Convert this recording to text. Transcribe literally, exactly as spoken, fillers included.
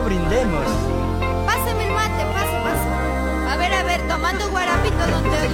brindemos. Pásame el mate, pase, pase. A ver, a ver, tomando guarapito, don Teodoro.